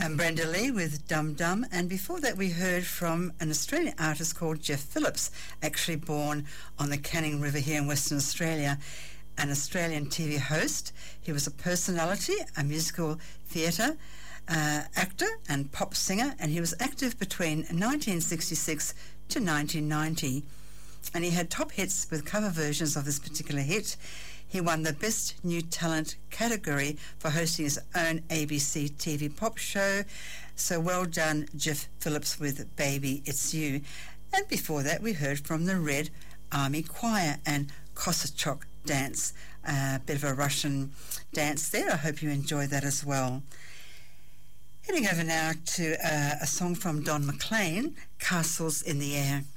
I'm Brenda Lee with Dum Dum, and before that we heard from an Australian artist called Jeff Phillips, actually born on the Canning River here in Western Australia, an Australian TV host. He was a personality, a musical theatre actor and pop singer, and he was active between 1966 to 1990, and he had top hits with cover versions of this particular hit. He won the Best New Talent category for hosting his own ABC TV pop show. So well done, Jeff Phillips, with Baby It's You. And before that, we heard from the Red Army Choir and Kosachok Dance. A bit of a Russian dance there. I hope you enjoyed that as well. Heading over now to a song from Don McLean, Castles in the Air.